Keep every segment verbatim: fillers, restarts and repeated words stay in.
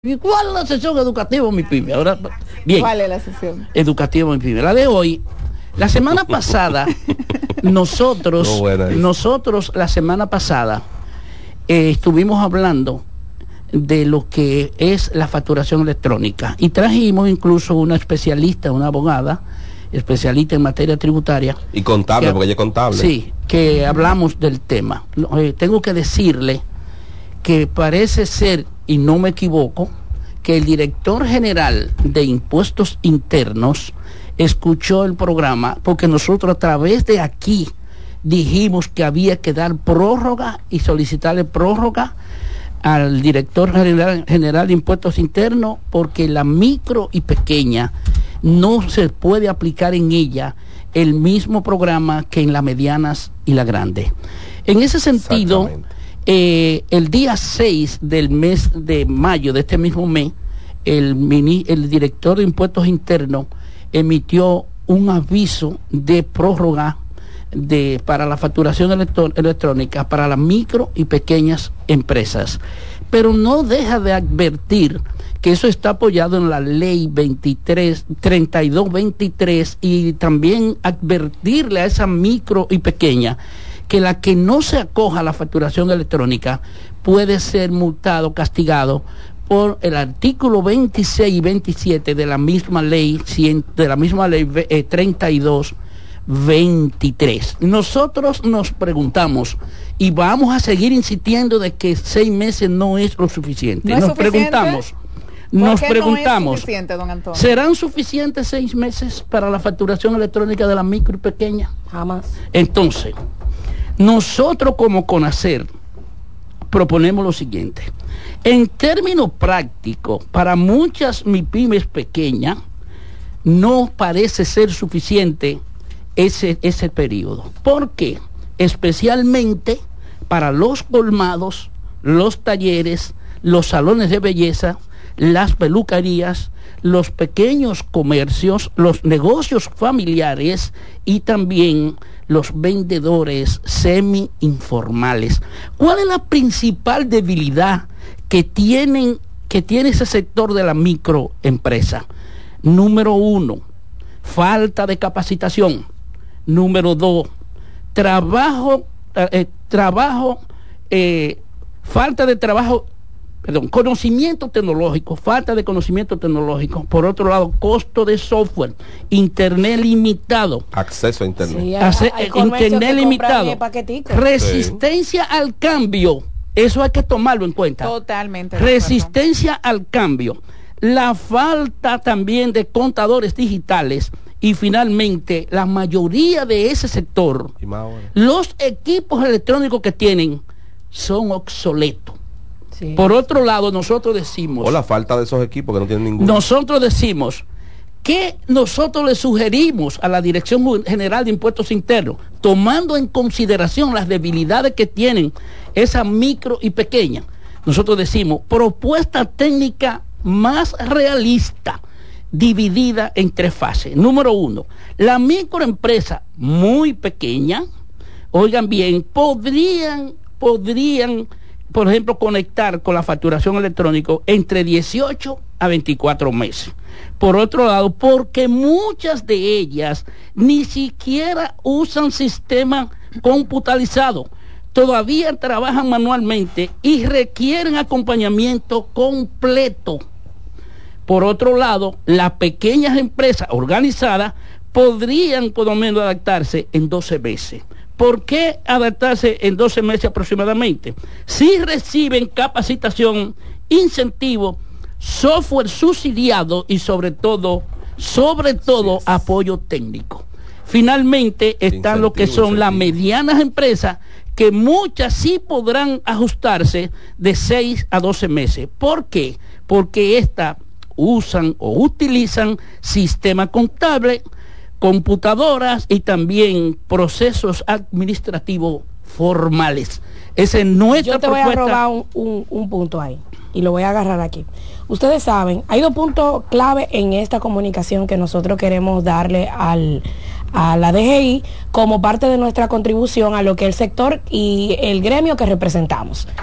¿Y cuál es la sesión educativa, mi pyme? Ahora, bien. ¿Cuál es la sesión educativa, mi pyme? La de hoy. La semana pasada, nosotros, no, bueno, nosotros la semana pasada eh, estuvimos hablando de lo que es la facturación electrónica y trajimos incluso una especialista, una abogada, especialista en materia tributaria. Y contable, que, porque ella es contable. Sí, que hablamos del tema. Eh, tengo que decirle que parece ser, y no me equivoco, que el director general de Impuestos Internos escuchó el programa, porque nosotros a través de aquí dijimos que había que dar prórroga y solicitarle prórroga al director general, general de Impuestos Internos, porque la micro y pequeña no se puede aplicar en ella el mismo programa que en las medianas y la grande. En ese sentido, eh, el día seis del mes de mayo de este mismo mes, el, mini, el director de Impuestos Internos emitió un aviso de prórroga de, para la facturación electro, electrónica para las micro y pequeñas empresas. Pero no deja de advertir que eso está apoyado en la ley veintitrés, treinta y dos veintitrés, y también advertirle a esa micro y pequeña que la que no se acoja a la facturación electrónica puede ser multado, castigado por el artículo veintiséis y veintisiete de la misma ley, de la misma ley eh, treinta y dos veintitrés. Nosotros nos preguntamos y vamos a seguir insistiendo de que seis meses no es lo suficiente. ¿No es nos suficiente? preguntamos, nos preguntamos, no es suficiente, don Antonio? ¿Serán suficientes seis meses para la facturación electrónica de la micro y pequeña? Jamás. Entonces, nosotros como CONACER proponemos lo siguiente. En términos prácticos, para muchas MIPYMES pequeñas, no parece ser suficiente ese, ese periodo. ¿Por qué? Especialmente para los colmados, los talleres, los salones de belleza, las peluquerías, los pequeños comercios, los negocios familiares y también los vendedores semi-informales. ¿Cuál es la principal debilidad que tienen, que tiene ese sector de la microempresa? Número uno, falta de capacitación. Número dos, trabajo, eh, trabajo, eh, falta de trabajo, perdón, conocimiento tecnológico, falta de conocimiento tecnológico. Por otro lado, costo de software, internet limitado. Acceso a internet. Sí, hay, Ace hay internet limitado. Resistencia sí. al cambio. Eso hay que tomarlo en cuenta. Totalmente. Resistencia al cambio. La falta también de contadores digitales. Y finalmente, la mayoría de ese sector, los equipos electrónicos que tienen son obsoletos. Sí. Por otro lado, nosotros decimos... O la falta de esos equipos que no tienen ninguno. Nosotros decimos que nosotros le sugerimos a la Dirección General de Impuestos Internos, tomando en consideración las debilidades que tienen esas micro y pequeñas, nosotros decimos propuesta técnica más realista, dividida en tres fases. Número uno, la microempresa muy pequeña, oigan bien, podrían, podrían, por ejemplo, conectar con la facturación electrónica entre dieciocho a veinticuatro meses. Por otro lado, porque muchas de ellas ni siquiera usan sistema computarizado, todavía trabajan manualmente y requieren acompañamiento completo. Por otro lado, las pequeñas empresas organizadas podrían por lo menos adaptarse en doce meses. ¿Por qué adaptarse en doce meses aproximadamente? Si reciben capacitación, incentivo, software subsidiado y sobre todo, sobre todo sí. apoyo técnico. Finalmente están incentivo, lo que son incentivo. Las medianas empresas, que muchas sí podrán ajustarse de seis a doce meses. ¿Por qué? Porque estas usan o utilizan sistema contable, computadoras y también procesos administrativos formales. Esa es nuestra Yo te propuesta. Voy a robar un, un, un punto ahí y lo voy a agarrar aquí. Ustedes saben, hay dos puntos clave en esta comunicación que nosotros queremos darle al, a la D G I como parte de nuestra contribución a lo que el sector y el gremio que representamos.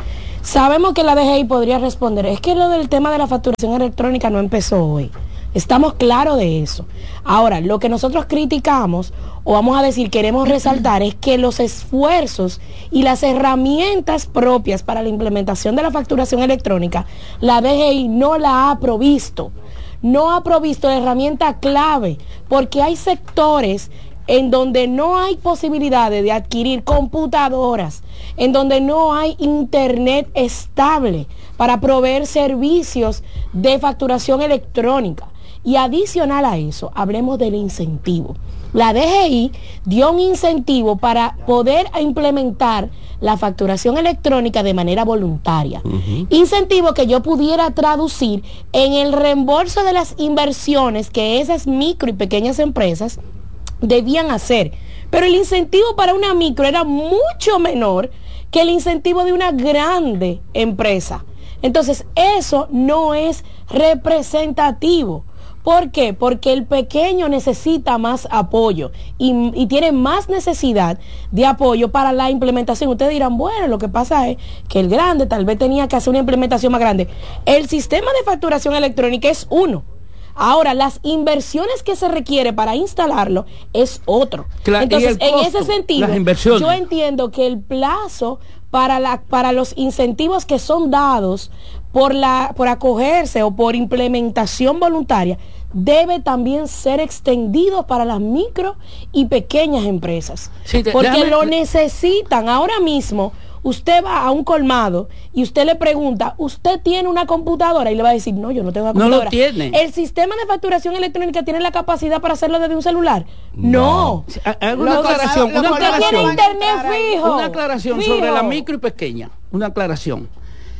Sabemos que la D G I podría responder, es que lo del tema de la facturación electrónica no empezó hoy. Estamos claros de eso. Ahora, lo que nosotros criticamos, o vamos a decir, queremos resaltar, es que los esfuerzos y las herramientas propias para la implementación de la facturación electrónica, la D G I no la ha provisto. No ha provisto la herramienta clave, porque hay sectores en donde no hay posibilidades de adquirir computadoras, en donde no hay internet estable para proveer servicios de facturación electrónica. Y adicional a eso, hablemos del incentivo. La D G I dio un incentivo para poder implementar la facturación electrónica de manera voluntaria. Uh-huh. Incentivo que yo pudiera traducir en el reembolso de las inversiones que esas micro y pequeñas empresas debían hacer. Pero el incentivo para una micro era mucho menor que el incentivo de una grande empresa. Entonces, eso no es representativo. ¿Por qué? Porque el pequeño necesita más apoyo y, y tiene más necesidad de apoyo para la implementación. Ustedes dirán, bueno, lo que pasa es que el grande tal vez tenía que hacer una implementación más grande. El sistema de facturación electrónica es uno. Ahora, las inversiones que se requiere para instalarlo es otro. Claro, entonces, en ese sentido, yo entiendo que el plazo para, la, para los incentivos que son dados por, la, por acogerse o por implementación voluntaria debe también ser extendido para las micro y pequeñas empresas. Sí, te, porque déjame, lo necesitan. Ahora mismo, usted va a un colmado y usted le pregunta, ¿usted tiene una computadora? Y le va a decir, no, yo no tengo una computadora. No lo tiene. ¿El sistema de facturación electrónica tiene la capacidad para hacerlo desde un celular? No. no. Una aclaración. Una aclaración. Tiene internet fijo. Una aclaración fijo. sobre la micro y pequeña. Una aclaración.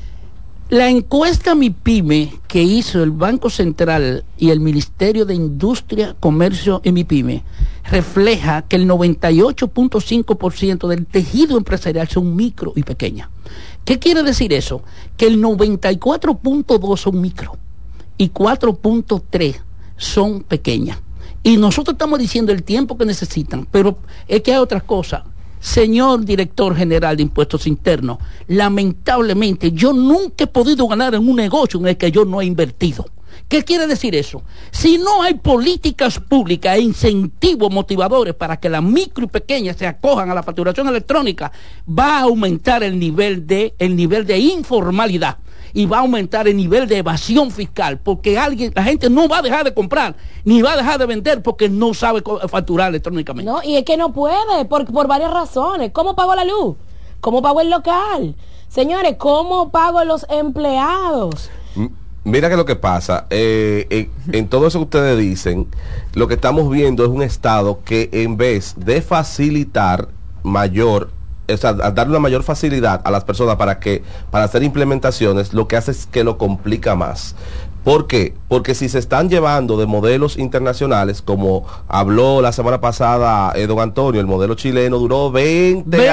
La encuesta MIPYME que hizo el Banco Central y el Ministerio de Industria, Comercio y MIPYME refleja que el noventa y ocho punto cinco por ciento del tejido empresarial son micro y pequeñas. ¿Qué quiere decir eso? Que el noventa y cuatro punto dos son micro y cuatro punto tres son pequeñas. Y nosotros estamos diciendo el tiempo que necesitan, pero es que hay otras cosas. Señor director general de Impuestos Internos, lamentablemente yo nunca he podido ganar en un negocio en el que yo no he invertido. ¿Qué quiere decir eso? Si no hay políticas públicas e incentivos motivadores para que las micro y pequeñas se acojan a la facturación electrónica, va a aumentar el nivel de, el nivel de informalidad y va a aumentar el nivel de evasión fiscal, porque alguien, la gente no va a dejar de comprar ni va a dejar de vender porque no sabe facturar electrónicamente. No, y es que no puede, por, por varias razones. ¿Cómo pago la luz? ¿Cómo pago el local? Señores, ¿cómo pago los empleados? Mira que lo que pasa, eh, en, en todo eso que ustedes dicen, lo que estamos viendo es un Estado que en vez de facilitar mayor, o sea, darle una mayor facilidad a las personas para que para hacer implementaciones, lo que hace es que lo complica más. ¿Por qué? Porque si se están llevando de modelos internacionales, como habló la semana pasada eh, don Antonio, el modelo chileno duró veinte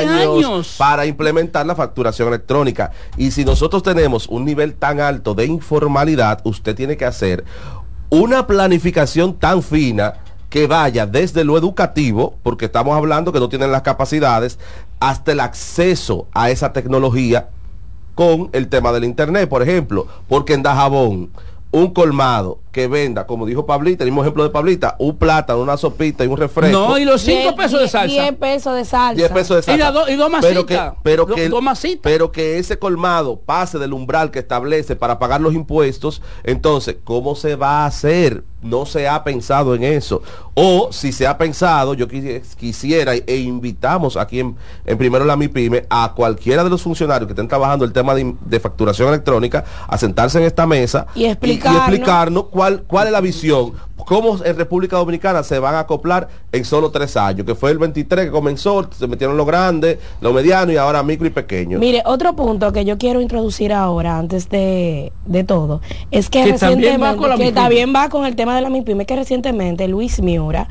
años para implementar la facturación electrónica. Y si nosotros tenemos un nivel tan alto de informalidad, usted tiene que hacer una planificación tan fina que vaya desde lo educativo, porque estamos hablando que no tienen las capacidades, hasta el acceso a esa tecnología con el tema del internet, por ejemplo, porque en Dajabón, un colmado que venda, como dijo Pablita, el mismo ejemplo de Pablita, un plátano, una sopita y un refresco. No, y los cinco pesos de salsa. diez pesos de salsa. diez pesos de salsa. Y, la do, y dos masitas. Pero que, pero, do, que, dos masitas. pero que ese colmado pase del umbral que establece para pagar los impuestos, entonces, ¿cómo se va a hacer? No se ha pensado en eso. O si se ha pensado, yo quisiera e invitamos aquí en, en Primero la MIPYME a cualquiera de los funcionarios que estén trabajando el tema de, de facturación electrónica a sentarse en esta mesa y explicarnos, y, y explicarnos cuál, cuál es la visión, cómo en República Dominicana se van a acoplar en solo tres años, que fue el veintitrés que comenzó, se metieron los grandes, los medianos y ahora micro y pequeños. Mire, otro punto que yo quiero introducir ahora, antes de, de todo, es que, que recientemente, también va con la que también va con el tema de la MIPYME, que recientemente Luis Miura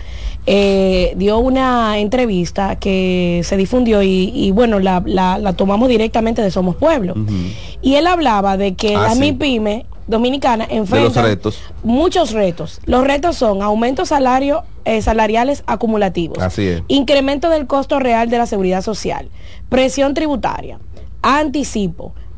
eh, dio una entrevista que se difundió y, y bueno, la, la, la tomamos directamente de Somos Pueblo. Uh-huh. Y él hablaba de que ah, la sí. MIPYME dominicana enfrenta retos. muchos retos. Los retos son aumentos salario, eh, salariales acumulativos, así es. Incremento del costo real de la seguridad social, presión tributaria, anticipo,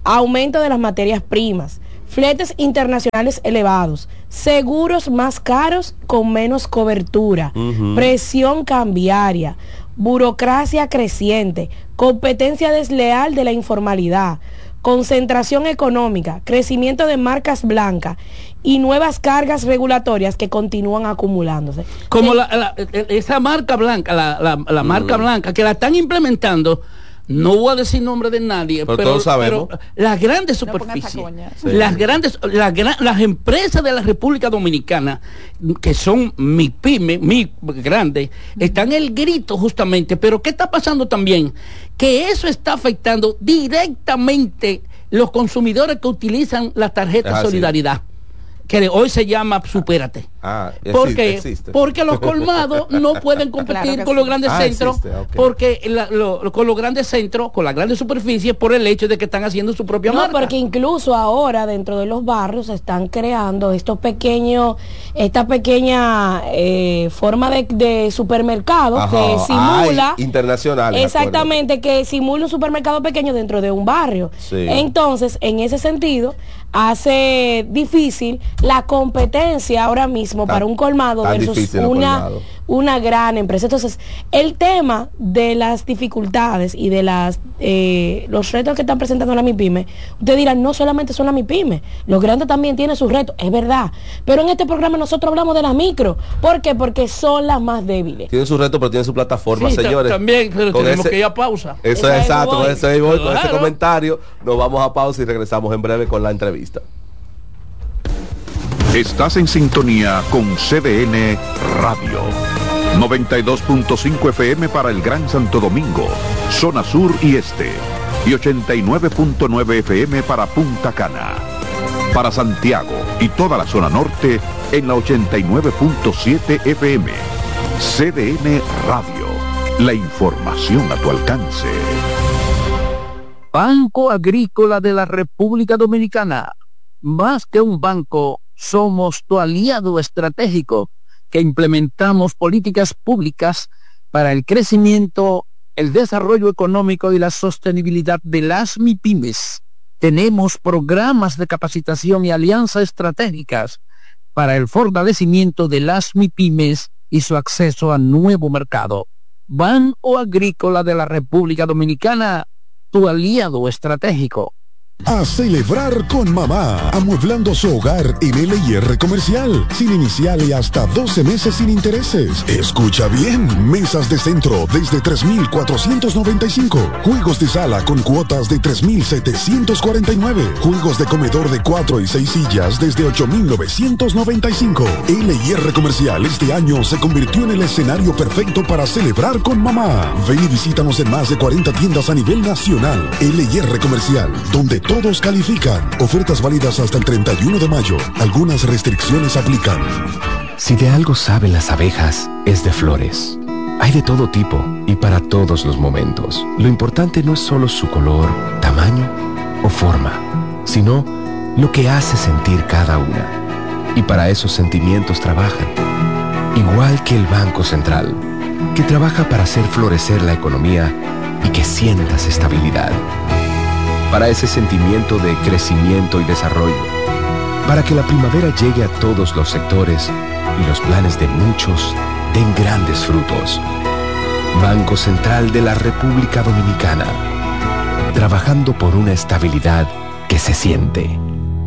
aumento de las materias primas, fletes internacionales elevados, seguros más caros con menos cobertura, uh-huh. presión cambiaria, burocracia creciente, competencia desleal de la informalidad, concentración económica, crecimiento de marcas blancas y nuevas cargas regulatorias que continúan acumulándose. Como eh, la, la, esa marca blanca, la, la, la marca mm. blanca, que la están implementando. No voy a decir nombre de nadie, pero, pero, todos sabemos. pero las grandes superficies, no sí. las grandes, las, las empresas de la República Dominicana, que son mi pyme, mi grandes, mm. están en el grito justamente. Pero ¿qué está pasando también? Que eso está afectando directamente los consumidores que utilizan la tarjeta ah, Solidaridad. Sí. Que hoy se llama Supérate. Ah, existe, porque, existe. porque los colmados no pueden competir claro con sí. los grandes ah, centros, okay. porque la, lo, con los grandes centros, con las grandes superficies, por el hecho de que están haciendo su propia no, marca. No, porque incluso ahora dentro de los barrios se están creando estos pequeños, esta pequeña eh, forma de, de supermercado Ajá. que simula... Ay, internacional. Exactamente, que simula un supermercado pequeño dentro de un barrio. Sí. Entonces, en ese sentido, hace difícil la competencia ahora mismo tan, para un colmado versus una, colmado. una gran empresa. Entonces, el tema de las dificultades y de las eh, los retos que están presentando la MIPYME, ustedes dirán, no solamente son la MIPYME, los grandes también tienen sus retos, es verdad, pero en este programa nosotros hablamos de las micro. ¿Por qué? Porque son las más débiles. Tienen su reto, pero tienen su plataforma, sí, señores. También, pero con tenemos ese, que ir a pausa. Eso es exacto, con ese, voy, con ese comentario nos vamos a pausa y regresamos en breve con la entrevista. Estás en sintonía con C D N Radio. noventa y dos punto cinco F M para el Gran Santo Domingo, zona sur y este. Y ochenta y nueve punto nueve F M para Punta Cana. Para Santiago y toda la zona norte en la ochenta y nueve punto siete F M. C D N Radio. La información a tu alcance. Banco Agrícola de la República Dominicana. Más que un banco, somos tu aliado estratégico que implementamos políticas públicas para el crecimiento, el desarrollo económico y la sostenibilidad de las MIPYMES. Tenemos programas de capacitación y alianzas estratégicas para el fortalecimiento de las MIPYMES y su acceso a nuevo mercado. Banco Agrícola de la República Dominicana, tu aliado estratégico. A celebrar con mamá, amueblando su hogar en L y R Comercial, sin inicial y hasta doce meses sin intereses. Escucha bien, mesas de centro desde tres mil cuatrocientos noventa y cinco, juegos de sala con cuotas de tres mil setecientos cuarenta y nueve, juegos de comedor de cuatro y seis sillas desde ocho mil novecientos noventa y cinco. L y R Comercial este año se convirtió en el escenario perfecto para celebrar con mamá. Ven y visítanos en más de cuarenta tiendas a nivel nacional. L y R Comercial, donde todos califican. Ofertas válidas hasta el treinta y uno de mayo. Algunas restricciones aplican. Si de algo saben las abejas, es de flores. Hay de todo tipo y para todos los momentos. Lo importante no es solo su color, tamaño o forma, sino lo que hace sentir cada una. Y para esos sentimientos trabajan. Igual que el Banco Central, que trabaja para hacer florecer la economía y que sientas estabilidad. Para ese sentimiento de crecimiento y desarrollo, para que la primavera llegue a todos los sectores y los planes de muchos den grandes frutos. Banco Central de la República Dominicana, trabajando por una estabilidad que se siente.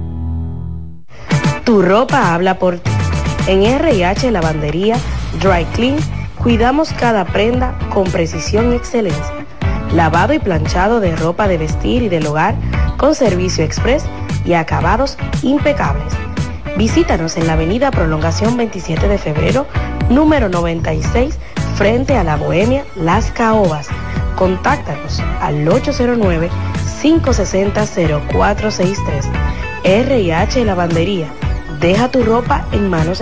Tu ropa habla por ti. En R y H Lavandería Dry Clean cuidamos cada prenda con precisión y excelencia. Lavado y planchado de ropa de vestir y del hogar con servicio express y acabados impecables. Visítanos en la avenida Prolongación veintisiete de febrero, número noventa y seis, frente a la Bohemia Las Caobas. Contáctanos al ocho cero nueve, cinco seis cero, cero cuatro seis tres. R y H Lavandería. Deja tu ropa en manos